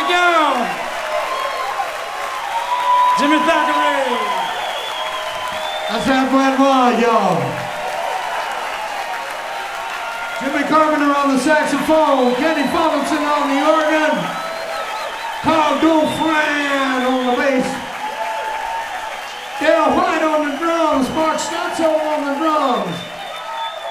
Thank you. Jimmy Thackeray. That's halfway one, y'all. Jimmy Carpenter on the saxophone, Kenny Fullerton on the organ, Carl Dufresne